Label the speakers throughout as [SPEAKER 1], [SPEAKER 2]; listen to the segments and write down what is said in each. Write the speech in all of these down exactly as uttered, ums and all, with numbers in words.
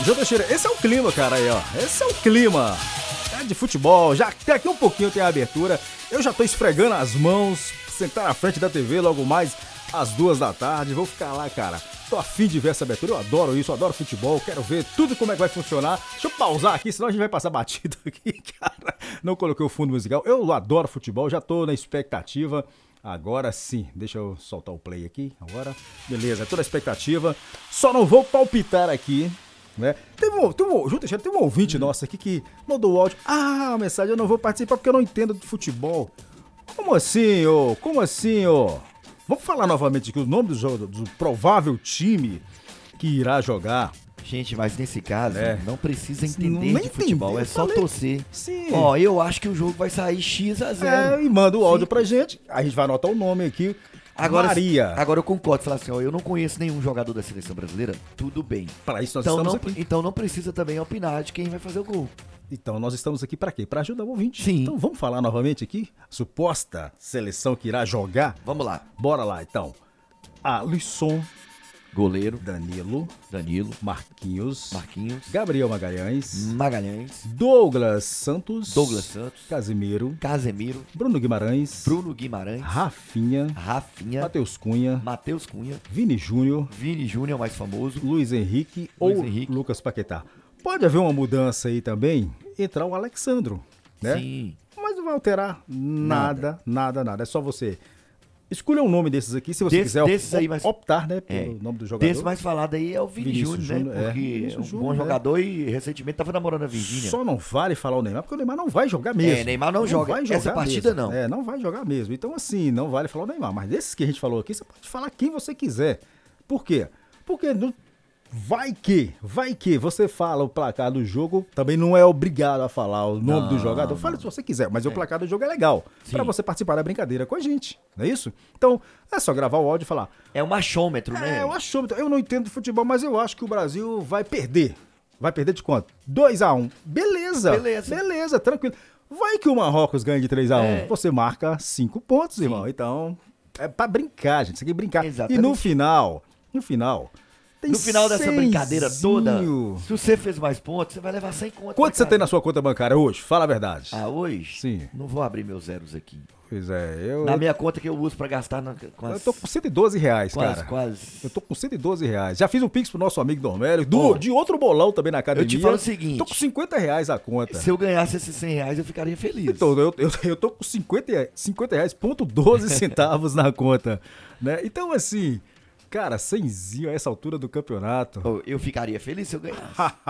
[SPEAKER 1] João Teixeira, esse é o clima, cara, aí, ó. Esse é o clima. É de futebol. Já daqui um pouquinho tem a abertura. Eu já tô esfregando as mãos, sentar na frente da T V logo mais às duas da tarde. Vou ficar lá, cara. Tô afim de ver essa abertura. Eu adoro isso, eu adoro futebol. Quero ver tudo como é que vai funcionar. Deixa eu pausar aqui, senão a gente vai passar batido aqui, cara. Não coloquei o fundo musical. Eu adoro futebol, já tô na expectativa. Agora sim, deixa eu soltar o play aqui. Agora, beleza, tô na expectativa. Só não vou palpitar aqui, né? Tem um, tem um, João Teixeira, tem um ouvinte nosso aqui que mandou o áudio. Ah, a mensagem, eu não vou participar porque eu não entendo de futebol. Como assim, ô? Como assim, ô? Vamos falar novamente aqui o nome do, jogo, do provável time que irá jogar.
[SPEAKER 2] Gente, mas nesse caso,
[SPEAKER 1] É.
[SPEAKER 2] não precisa entender
[SPEAKER 1] Nem
[SPEAKER 2] de futebol,
[SPEAKER 1] entender,
[SPEAKER 2] é só
[SPEAKER 1] falei.
[SPEAKER 2] torcer.
[SPEAKER 1] Sim.
[SPEAKER 2] Ó, eu acho que o jogo vai sair X a zero.
[SPEAKER 1] É, e manda o áudio
[SPEAKER 2] Sim.
[SPEAKER 1] pra gente. A gente vai anotar o nome aqui.
[SPEAKER 2] Agora,
[SPEAKER 1] Maria.
[SPEAKER 2] agora eu concordo, falar assim, ó, eu não conheço nenhum jogador da seleção brasileira, tudo bem.
[SPEAKER 1] Para isso nós
[SPEAKER 2] Então
[SPEAKER 1] estamos
[SPEAKER 2] não,
[SPEAKER 1] aqui.
[SPEAKER 2] então não precisa também opinar de quem vai fazer o gol.
[SPEAKER 1] Então nós estamos aqui para quê? Para ajudar o ouvinte.
[SPEAKER 2] Sim.
[SPEAKER 1] Então vamos falar novamente aqui. A suposta seleção que irá jogar.
[SPEAKER 2] Vamos lá.
[SPEAKER 1] Bora lá, então. Alisson,
[SPEAKER 2] Goleiro,
[SPEAKER 1] Danilo,
[SPEAKER 2] Danilo,
[SPEAKER 1] Marquinhos,
[SPEAKER 2] Marquinhos,
[SPEAKER 1] Gabriel Magalhães,
[SPEAKER 2] Magalhães,
[SPEAKER 1] Douglas Santos,
[SPEAKER 2] Douglas Santos,
[SPEAKER 1] Casimiro,
[SPEAKER 2] Casemiro,
[SPEAKER 1] Bruno Guimarães,
[SPEAKER 2] Bruno Guimarães,
[SPEAKER 1] Rafinha,
[SPEAKER 2] Rafinha,
[SPEAKER 1] Matheus Cunha,
[SPEAKER 2] Matheus Cunha,
[SPEAKER 1] Vini Júnior,
[SPEAKER 2] Vini Júnior, mais famoso.
[SPEAKER 1] Luiz Henrique
[SPEAKER 2] Luiz
[SPEAKER 1] ou
[SPEAKER 2] Henrique.
[SPEAKER 1] Lucas Paquetá. Pode haver uma mudança aí também, entrar o Alexandro, né?
[SPEAKER 2] Sim.
[SPEAKER 1] Mas não vai alterar nada, nada, nada. É só você escolha um nome desses aqui, se você
[SPEAKER 2] Desse-
[SPEAKER 1] quiser
[SPEAKER 2] desses
[SPEAKER 1] op-
[SPEAKER 2] aí, mas-
[SPEAKER 1] optar, né, pelo
[SPEAKER 2] É.
[SPEAKER 1] nome do jogador.
[SPEAKER 2] Desse mais falado aí é o Vini
[SPEAKER 1] Vinícius
[SPEAKER 2] Júnior, né?
[SPEAKER 1] Júnior, é.
[SPEAKER 2] Porque é,
[SPEAKER 1] Vinícius
[SPEAKER 2] um
[SPEAKER 1] Júnior,
[SPEAKER 2] bom
[SPEAKER 1] né?
[SPEAKER 2] jogador e recentemente tava namorando a Virgínia.
[SPEAKER 1] Só não vale falar o Neymar, porque o Neymar não vai jogar mesmo.
[SPEAKER 2] É, Neymar não joga. Essa partida
[SPEAKER 1] mesmo.
[SPEAKER 2] não.
[SPEAKER 1] É, não vai jogar mesmo. Então, assim, não vale falar o Neymar. Mas desses que a gente falou aqui, você pode falar quem você quiser. Por quê? Porque não- vai que, vai que você fala o placar do jogo, também não é obrigado a falar o nome
[SPEAKER 2] Não,
[SPEAKER 1] do jogador. Fale
[SPEAKER 2] não.
[SPEAKER 1] se você quiser, mas o placar do jogo é legal.
[SPEAKER 2] Sim.
[SPEAKER 1] Pra você participar da brincadeira com a gente, não é isso? Então, é só gravar o áudio e falar:
[SPEAKER 2] É um machômetro, né?
[SPEAKER 1] é, eu acho, eu não entendo de futebol, mas eu acho que o Brasil vai perder. Vai perder de quanto? dois a um. Beleza.
[SPEAKER 2] Beleza.
[SPEAKER 1] Beleza, tranquilo. Vai que o Marrocos ganha de três a um.
[SPEAKER 2] É.
[SPEAKER 1] Você marca cinco pontos, irmão. Então, é pra brincar, gente. Você tem que brincar.
[SPEAKER 2] Exatamente.
[SPEAKER 1] E no final, no final, tem
[SPEAKER 2] No final dessa brincadeira toda,
[SPEAKER 1] cenzinho.
[SPEAKER 2] se você fez mais pontos, você vai levar cem conto.
[SPEAKER 1] Quanto
[SPEAKER 2] pra
[SPEAKER 1] você
[SPEAKER 2] casa.
[SPEAKER 1] tem na sua conta bancária hoje? Fala a verdade.
[SPEAKER 2] Ah, hoje?
[SPEAKER 1] Sim.
[SPEAKER 2] Não vou abrir meus zeros aqui.
[SPEAKER 1] Pois é, eu,
[SPEAKER 2] Na
[SPEAKER 1] eu,
[SPEAKER 2] minha conta que eu uso pra gastar na, com
[SPEAKER 1] eu
[SPEAKER 2] as,
[SPEAKER 1] tô com cento e doze reais,
[SPEAKER 2] com as-
[SPEAKER 1] cara.
[SPEAKER 2] com as-
[SPEAKER 1] Eu tô com cento e doze reais. Já fiz um pix pro nosso amigo Dormélio, do,
[SPEAKER 2] Ó,
[SPEAKER 1] de outro bolão também na academia.
[SPEAKER 2] eu te falo o seguinte,
[SPEAKER 1] Tô com cinquenta reais a conta.
[SPEAKER 2] Se eu ganhasse esses cem reais, eu ficaria feliz.
[SPEAKER 1] Então, eu, eu, eu tô com cinquenta, cinquenta reais, ponto doze centavos na conta, né? Então, assim, cara, cenzinho a essa altura do campeonato.
[SPEAKER 2] Oh, eu ficaria feliz se eu ganhasse.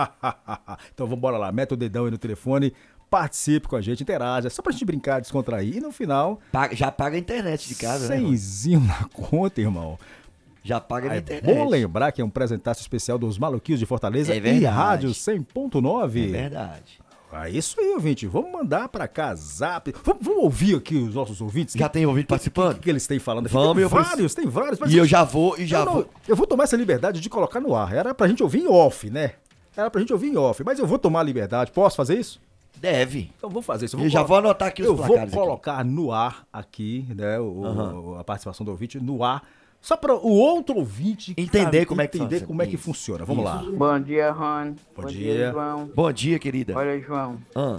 [SPEAKER 1] Então, vambora lá, mete o dedão aí no telefone, participe com a gente, interaja, só pra gente brincar, descontrair. E no final,
[SPEAKER 2] Paga- já paga a internet de casa, né? irmão?
[SPEAKER 1] cenzinho na conta, irmão.
[SPEAKER 2] Já paga na
[SPEAKER 1] É
[SPEAKER 2] internet.
[SPEAKER 1] bom lembrar que é um presentaço especial dos Maluquinhos de Fortaleza
[SPEAKER 2] É
[SPEAKER 1] e
[SPEAKER 2] verdade.
[SPEAKER 1] Rádio cem ponto
[SPEAKER 2] É
[SPEAKER 1] nove.
[SPEAKER 2] verdade.
[SPEAKER 1] É isso aí, ouvinte. Vamos mandar pra cá, zap. Vamos, vamos ouvir aqui os nossos ouvintes.
[SPEAKER 2] Já tem ouvido
[SPEAKER 1] O
[SPEAKER 2] participando?
[SPEAKER 1] que, que eles têm falando aqui?
[SPEAKER 2] Vamos,
[SPEAKER 1] tem
[SPEAKER 2] eu
[SPEAKER 1] vários,
[SPEAKER 2] preciso-
[SPEAKER 1] tem vários. mas
[SPEAKER 2] E eu já vou, e já
[SPEAKER 1] eu, não-
[SPEAKER 2] vou.
[SPEAKER 1] eu vou tomar essa liberdade de colocar no ar. Era pra gente ouvir em off, né? Era pra gente ouvir em off. Mas eu vou tomar a liberdade. Posso fazer isso?
[SPEAKER 2] Deve.
[SPEAKER 1] Então vou fazer isso.
[SPEAKER 2] Eu já
[SPEAKER 1] colo-
[SPEAKER 2] vou anotar aqui os
[SPEAKER 1] Eu vou
[SPEAKER 2] placares aqui.
[SPEAKER 1] colocar no ar aqui, né? o-
[SPEAKER 2] Aham.
[SPEAKER 1] o- a participação do ouvinte no ar. Só para o outro ouvinte
[SPEAKER 2] Entender
[SPEAKER 1] cara,
[SPEAKER 2] como é que
[SPEAKER 1] entender
[SPEAKER 2] funciona.
[SPEAKER 1] como é que
[SPEAKER 2] Isso.
[SPEAKER 1] funciona. Vamos lá.
[SPEAKER 3] Bom dia, Ron.
[SPEAKER 1] Bom dia.
[SPEAKER 3] João.
[SPEAKER 2] Bom dia, querida.
[SPEAKER 3] Olha, João,
[SPEAKER 2] Ah,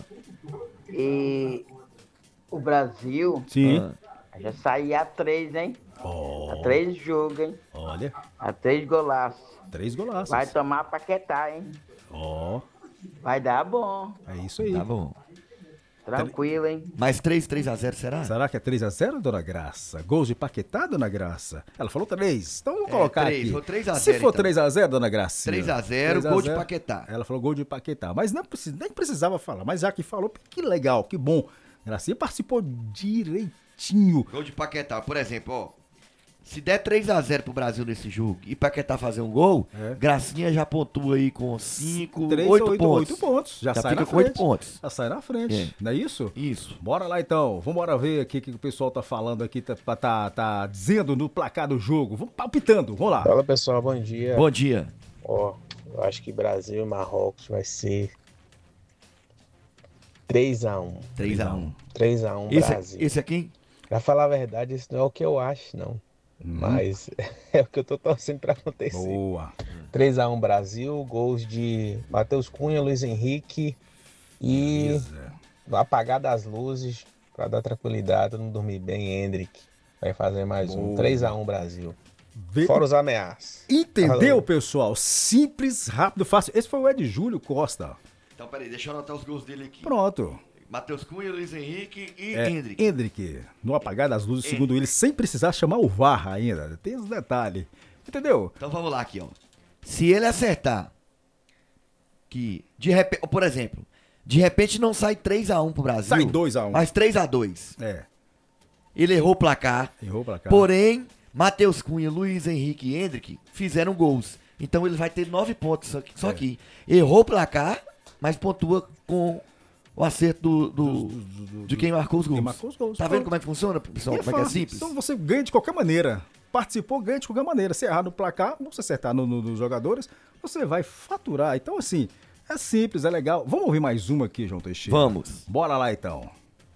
[SPEAKER 3] e o Brasil
[SPEAKER 1] Sim.
[SPEAKER 2] ah.
[SPEAKER 3] já saiu a três, hein?
[SPEAKER 1] Ó,
[SPEAKER 3] A três jogos, hein?
[SPEAKER 1] olha,
[SPEAKER 3] A três golaços.
[SPEAKER 1] três golaços.
[SPEAKER 3] Vai tomar Paquetá, hein?
[SPEAKER 1] Ó,
[SPEAKER 3] Vai dar bom.
[SPEAKER 1] é isso aí.
[SPEAKER 2] Tá bom.
[SPEAKER 3] Tranquilo, hein?
[SPEAKER 2] Mais três, três a zero, será?
[SPEAKER 1] Será que é três a zero, dona Graça? Gols de Paquetá, dona Graça? Ela falou três. Então vamos
[SPEAKER 2] É,
[SPEAKER 1] colocar
[SPEAKER 2] três,
[SPEAKER 1] aqui.
[SPEAKER 2] vou três a
[SPEAKER 1] Se
[SPEAKER 2] zero,
[SPEAKER 1] for
[SPEAKER 2] então.
[SPEAKER 1] três a zero, dona Graça.
[SPEAKER 2] três a zero, gol de Paquetá.
[SPEAKER 1] Ela falou gol de Paquetá. Mas não precisa, nem precisava falar. Mas já que falou, que legal, que bom. Gracinha participou direitinho.
[SPEAKER 2] Gol de Paquetá, por exemplo, ó. Se der três a zero pro Brasil nesse jogo e Paquetá fazer um gol,
[SPEAKER 1] É.
[SPEAKER 2] Gracinha já pontua aí com cinco,
[SPEAKER 1] Três,
[SPEAKER 2] oito
[SPEAKER 1] oito,
[SPEAKER 2] pontos.
[SPEAKER 1] oito pontos. Já,
[SPEAKER 2] Já
[SPEAKER 1] sai
[SPEAKER 2] fica
[SPEAKER 1] na
[SPEAKER 2] com oito
[SPEAKER 1] frente.
[SPEAKER 2] pontos.
[SPEAKER 1] Já sai na frente.
[SPEAKER 2] É.
[SPEAKER 1] Não é isso?
[SPEAKER 2] Isso.
[SPEAKER 1] Bora lá então, vamos embora ver aqui o que o pessoal tá falando aqui, tá, tá, tá dizendo no placar do jogo. Vamos palpitando, vamos lá.
[SPEAKER 4] Fala pessoal, bom dia.
[SPEAKER 2] Bom dia.
[SPEAKER 4] Ó, eu acho que Brasil e Marrocos vai ser três a um.
[SPEAKER 2] três a um.
[SPEAKER 4] três a um
[SPEAKER 2] Esse,
[SPEAKER 4] Brasil.
[SPEAKER 2] esse aqui?
[SPEAKER 4] Pra falar a verdade, isso não é o que eu acho, não. Mas é o que eu tô torcendo pra acontecer.
[SPEAKER 1] Boa.
[SPEAKER 4] três a um Brasil, gols de Matheus Cunha, Luiz Henrique e
[SPEAKER 1] Beleza.
[SPEAKER 4] no apagar das luzes, para dar tranquilidade, não dormir bem, Hendrick vai fazer mais
[SPEAKER 1] Boa.
[SPEAKER 4] um. três a um Brasil.
[SPEAKER 1] Vê-
[SPEAKER 4] Fora os ameaças.
[SPEAKER 1] Entendeu,
[SPEAKER 4] Alô.
[SPEAKER 1] pessoal? Simples, rápido, fácil. Esse foi o Ed Júlio Costa.
[SPEAKER 2] Então, peraí, deixa eu anotar os gols dele aqui.
[SPEAKER 1] Pronto.
[SPEAKER 2] Matheus Cunha, Luiz Henrique e
[SPEAKER 1] É,
[SPEAKER 2] Hendrick.
[SPEAKER 1] Hendrick, no apagar das luzes, segundo ele, sem precisar chamar o V A R ainda. Tem os detalhes. Entendeu?
[SPEAKER 2] Então vamos lá aqui, ó. Se ele acertar que, de repente, por exemplo, de repente não sai três a um pro Brasil.
[SPEAKER 1] Sai dois a um.
[SPEAKER 2] Mas três a dois.
[SPEAKER 1] É,
[SPEAKER 2] Ele errou o placar.
[SPEAKER 1] errou pra cá.
[SPEAKER 2] Porém, Matheus Cunha, Luiz Henrique e Hendrick fizeram gols. Então ele vai ter nove pontos só, aqui- só
[SPEAKER 1] É.
[SPEAKER 2] aqui. Errou o placar, mas pontua com o acerto do, do- de quem marcou os gols.
[SPEAKER 1] Quem marcou os gols.
[SPEAKER 2] Tá vendo como é que funciona, pessoal?
[SPEAKER 1] E é
[SPEAKER 2] Como é que é
[SPEAKER 1] fácil.
[SPEAKER 2] simples?
[SPEAKER 1] Então você ganha de qualquer maneira. Participou, ganha de qualquer maneira. Se errar no placar, não se acertar no- no- nos jogadores, você vai faturar. Então, assim, é simples, é legal. Vamos ouvir mais uma aqui, João Teixeira?
[SPEAKER 2] Vamos.
[SPEAKER 1] Bora lá, então.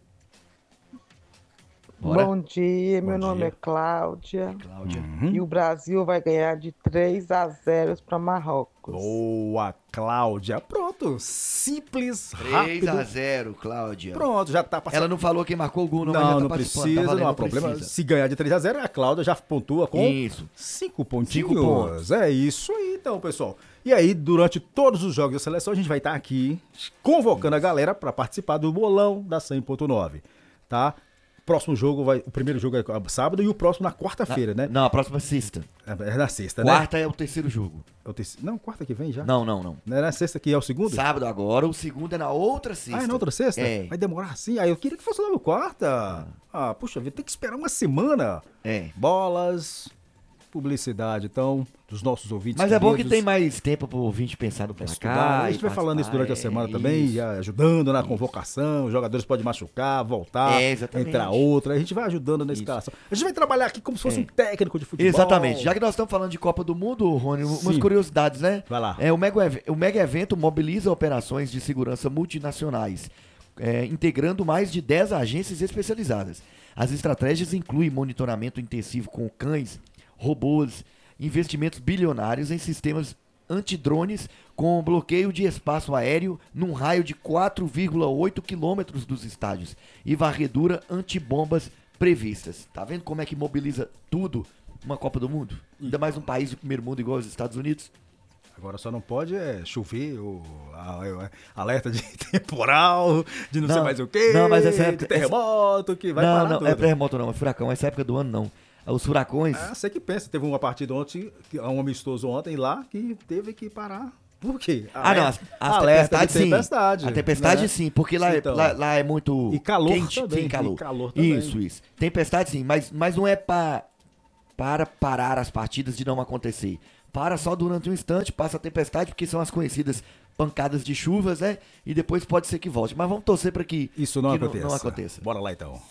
[SPEAKER 2] Bora.
[SPEAKER 5] Bom dia, meu
[SPEAKER 1] Bom
[SPEAKER 5] nome
[SPEAKER 1] dia.
[SPEAKER 5] é Cláudia.
[SPEAKER 2] Cláudia.
[SPEAKER 1] Uhum.
[SPEAKER 5] E o Brasil vai ganhar de três a zero para Marrocos.
[SPEAKER 1] Boa, Cláudia. Pronto. Simples,
[SPEAKER 2] três
[SPEAKER 1] rápido.
[SPEAKER 2] a zero, Cláudia.
[SPEAKER 1] Pronto, já tá passando.
[SPEAKER 2] Ela não falou quem marcou o gol, não, mas já
[SPEAKER 1] Não,
[SPEAKER 2] tá
[SPEAKER 1] não
[SPEAKER 2] participando,
[SPEAKER 1] precisa,
[SPEAKER 2] tá valendo,
[SPEAKER 1] não há problema.
[SPEAKER 2] precisa.
[SPEAKER 1] Se ganhar de três a zero, a Cláudia já pontua com
[SPEAKER 2] Isso.
[SPEAKER 1] cinco pontinhos.
[SPEAKER 2] Cinco pontos.
[SPEAKER 1] É isso aí, então, pessoal. E aí, durante todos os jogos da seleção, a gente vai estar aqui convocando a galera para participar do bolão da cem ponto nove, tá? Próximo jogo vai, o primeiro jogo é sábado e o próximo na quarta-feira, né?
[SPEAKER 2] Não, a próxima é sexta.
[SPEAKER 1] É na sexta, né?
[SPEAKER 2] Quarta é o terceiro jogo.
[SPEAKER 1] É o terceiro- Não, quarta que vem já.
[SPEAKER 2] Não, não, não.
[SPEAKER 1] Não é na sexta que é o segundo?
[SPEAKER 2] Sábado agora, o segundo é na outra sexta.
[SPEAKER 1] Ah, é na outra sexta?
[SPEAKER 2] É.
[SPEAKER 1] Vai demorar assim? Ah, eu queria que fosse logo quarta. Ah, puxa vida, tem que esperar uma semana.
[SPEAKER 2] É.
[SPEAKER 1] Bolas, publicidade, então, dos nossos ouvintes.
[SPEAKER 2] Mas é bom que
[SPEAKER 1] queridos.
[SPEAKER 2] tem mais tempo pro ouvinte pensar no
[SPEAKER 1] Estudar.
[SPEAKER 2] placar.
[SPEAKER 1] A gente
[SPEAKER 2] e
[SPEAKER 1] vai falando isso
[SPEAKER 2] participar,
[SPEAKER 1] durante a semana
[SPEAKER 2] é,
[SPEAKER 1] também,
[SPEAKER 2] isso.
[SPEAKER 1] e ajudando na convocação. Os jogadores podem machucar, voltar,
[SPEAKER 2] É, exatamente.
[SPEAKER 1] entrar outra. A gente vai ajudando na escalação. A gente vai trabalhar aqui como se fosse
[SPEAKER 2] É.
[SPEAKER 1] um técnico de futebol.
[SPEAKER 2] Exatamente. Já que nós estamos falando de Copa do Mundo, Rony, umas
[SPEAKER 1] Sim.
[SPEAKER 2] curiosidades, né?
[SPEAKER 1] Vai lá.
[SPEAKER 2] É, o, mega, ev- o mega evento mobiliza operações de segurança multinacionais, é, integrando mais de dez agências especializadas. As estratégias incluem monitoramento intensivo com cães, robôs, investimentos bilionários em sistemas antidrones com bloqueio de espaço aéreo num raio de quatro vírgula oito quilômetros dos estádios e varredura antibombas previstas. Tá vendo como é que mobiliza tudo uma Copa do Mundo? Ainda mais um país de primeiro mundo igual os Estados Unidos.
[SPEAKER 1] Agora só não pode é, chover, ou a- a- alerta de temporal, de não, sei
[SPEAKER 2] Não,
[SPEAKER 1] mais o quê,
[SPEAKER 2] não, mas essa época-
[SPEAKER 1] de terremoto, que vai
[SPEAKER 2] não,
[SPEAKER 1] parar
[SPEAKER 2] não,
[SPEAKER 1] tudo.
[SPEAKER 2] é terremoto não, é furacão. Essa época do ano não. Os furacões...
[SPEAKER 1] Ah, você que pensa, teve uma partida ontem, que- um amistoso ontem lá, que teve que parar. Por quê?
[SPEAKER 2] Ah, não, as, as
[SPEAKER 1] alerta
[SPEAKER 2] tempestades
[SPEAKER 1] de
[SPEAKER 2] sim.
[SPEAKER 1] tempestade.
[SPEAKER 2] A tempestade
[SPEAKER 1] né?
[SPEAKER 2] sim, porque lá, é-
[SPEAKER 1] Então.
[SPEAKER 2] lá, lá é muito
[SPEAKER 1] E calor
[SPEAKER 2] quente,
[SPEAKER 1] também,
[SPEAKER 2] tem calor.
[SPEAKER 1] e calor também.
[SPEAKER 2] Isso, isso. Tempestade sim, mas, mas não é pra, para parar as partidas de não acontecer. Para só durante um instante, passa a tempestade, porque são as conhecidas pancadas de chuvas, né? E depois pode ser que volte. Mas vamos torcer para que
[SPEAKER 1] Isso não
[SPEAKER 2] que
[SPEAKER 1] aconteça.
[SPEAKER 2] não aconteça.
[SPEAKER 1] Bora lá então.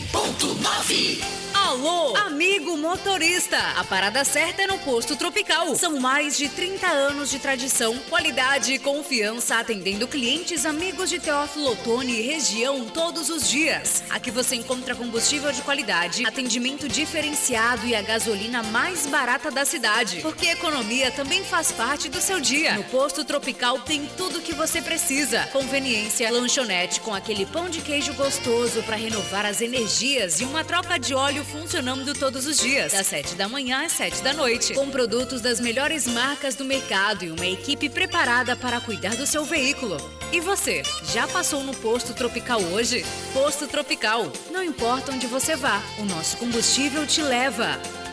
[SPEAKER 6] Alô, amigo motorista! A parada certa é no Posto Tropical. São mais de trinta anos de tradição, qualidade e confiança atendendo clientes amigos de Teófilo Otoni e região todos os dias. Aqui você encontra combustível de qualidade, atendimento diferenciado e a gasolina mais barata da cidade. Porque economia também faz parte do seu dia. No Posto Tropical tem tudo o que você precisa. Conveniência, lanchonete com aquele pão de queijo gostoso para renovar as energias e uma troca de óleo funcionando todos os dias, das sete da manhã às sete da noite, com produtos das melhores marcas do mercado e uma equipe preparada para cuidar do seu veículo. E você, já passou no Posto Tropical hoje? Posto Tropical, não importa onde você vá, o nosso combustível te leva.